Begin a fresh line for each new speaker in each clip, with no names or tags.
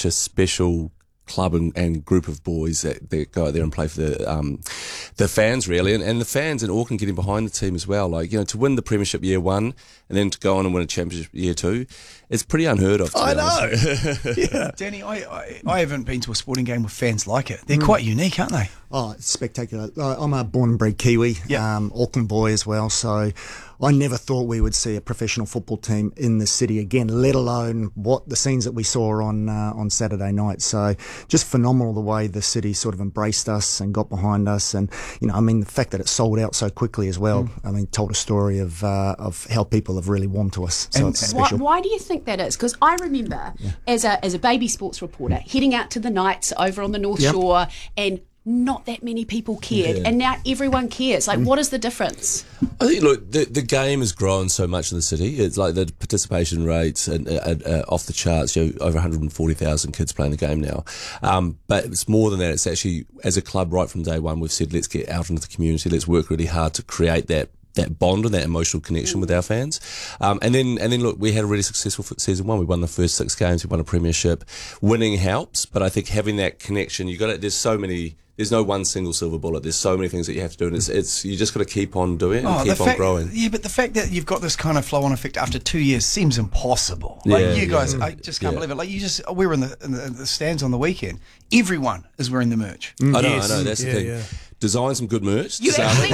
such a special club and group of boys that go out there and play for the fans, really, and the fans in Auckland getting behind the team as well. Like, to win the premiership year one and then to go on and win a championship year two, it's pretty unheard of.
I know.
Yeah. Danny, I haven't been to a sporting game with fans like it. They're quite unique, aren't they?
Oh, it's spectacular. I'm a born and bred Kiwi, Auckland boy as well, so I never thought we would see a professional football team in the city again, let alone what the scenes that we saw on Saturday night. So just phenomenal the way the city sort of embraced us and got behind us, and the fact that it sold out so quickly as well. Told a story of how people have really warmed to us. So it's special.
Why do you think that is? Because I remember as a baby sports reporter heading out to the nights over on the North Shore, and not that many people cared, and now everyone cares. Like, what is the difference?
I think, look, the game has grown so much in the city. It's like the participation rates and off the charts. Over 140,000 kids playing the game now. But it's more than that. It's actually, as a club, right from day one, we've said, let's get out into the community. Let's work really hard to create that bond and that emotional connection with our fans. And then look, we had a really successful season one. We won the first 6 games. We won a premiership. Winning helps, but I think having that connection, there's no one single silver bullet. There's so many things that you have to do, and it's you just got to keep on doing it and keep on growing.
Yeah, but the fact that you've got this kind of flow-on effect after 2 years seems impossible. Like, you guys, I just can't believe it. Like, we were in the stands on the weekend. Everyone is wearing the merch.
I know. That's the thing. Yeah. Design some good merch.
You actually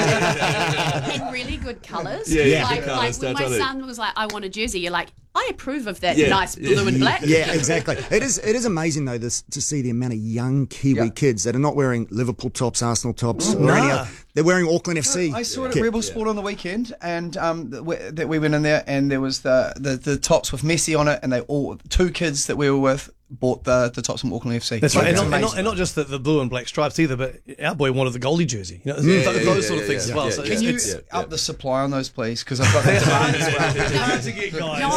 had really good colours. Like when my son was like, I want a jersey, you're like, I approve of that nice blue and black.
Yeah, exactly. It is amazing, though, to see the amount of young Kiwi kids that are not wearing Liverpool tops, Arsenal tops, or any other. They're wearing Auckland FC.
I saw it at Rebel Sport on the weekend, and that we went in there, and there was the tops with Messi on it, and they all 2 kids that we were with bought the tops from Auckland FC.
That's right, and not just the blue and black stripes either, but our boy wanted the Goldie jersey. Those sort of things as well. So
can you up the supply on those, please? Because I've got that demand as well.
No,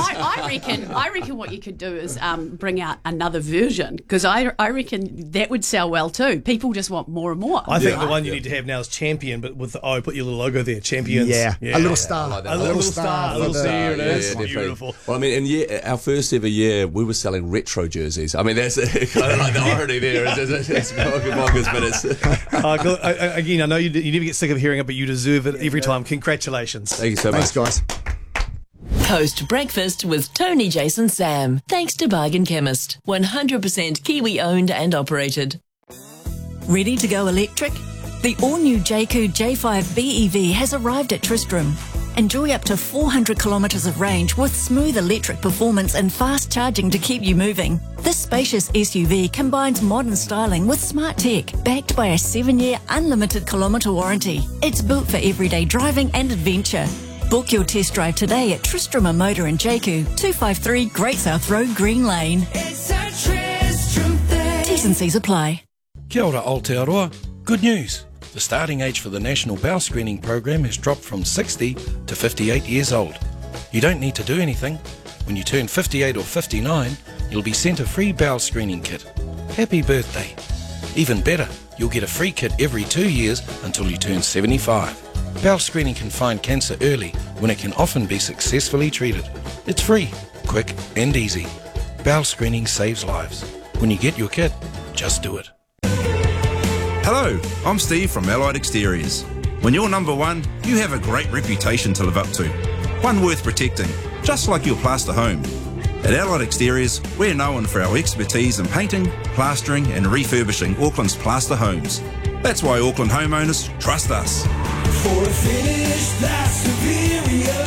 I reckon what you could do is bring out another version, because I reckon that would sell well too. People just want more and more.
I think the one you need to have now is Champion, but with the O, put your little logo there, Champions.
Yeah. A little star.
A little star. A little star. It's beautiful.
Well, our first ever year, we were selling retro jerseys. I mean, that's kind of like the irony there. It's bonkers, but it's...
Again, I know you never get sick of hearing it, but you deserve it every time. Congratulations.
Thank you so much.
Thanks, guys.
Post breakfast with Tony, Jason, Sam. Thanks to Bargain Chemist. 100% Kiwi owned and operated. Ready to go electric? The all-new Jayco J5 BEV has arrived at Tristram. Enjoy up to 400 kilometres of range with smooth electric performance and fast charging to keep you moving. This spacious SUV combines modern styling with smart tech, backed by a 7-year unlimited kilometre warranty. It's built for everyday driving and adventure. Book your test drive today at Tristram Motor in Jayco, 253 Great South Road, Green Lane. It's a Tristram thing. T's and C's apply.
Kia ora, Aotearoa. Good news. The starting age for the National Bowel Screening Program has dropped from 60 to 58 years old. You don't need to do anything. When you turn 58 or 59, you'll be sent a free bowel screening kit. Happy birthday. Even better, you'll get a free kit every 2 years until you turn 75. Bowel screening can find cancer early when it can often be successfully treated. It's free, quick and easy. Bowel screening saves lives. When you get your kit, just do it.
Hello, I'm Steve from Allied Exteriors. When you're number one, you have a great reputation to live up to. One worth protecting, just like your plaster home. At Allied Exteriors, we're known for our expertise in painting, plastering and refurbishing Auckland's plaster homes. That's why Auckland homeowners trust us.
For a finish that's superior,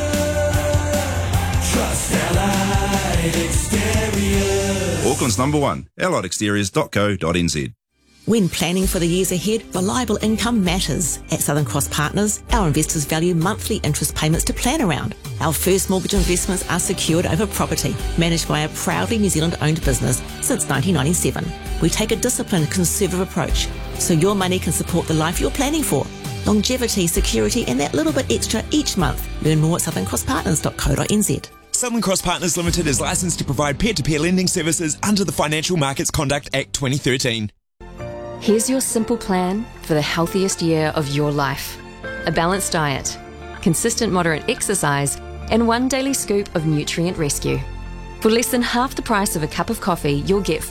trust Allied Exteriors.
Auckland's number one, alliedexteriors.co.nz.
When planning for the years ahead, reliable income matters. At Southern Cross Partners, our investors value monthly interest payments to plan around. Our first mortgage investments are secured over property, managed by a proudly New Zealand-owned business since 1997. We take a disciplined, conservative approach, so your money can support the life you're planning for. Longevity, security, and that little bit extra each month. Learn more at southernCrossPartners.co.nz.
Southern Cross Partners Limited is licensed to provide peer-to-peer lending services under the Financial Markets Conduct Act 2013.
Here's your simple plan for the healthiest year of your life. A balanced diet, consistent moderate exercise, and 1 daily scoop of Nutrient Rescue. For less than half the price of a cup of coffee, you'll get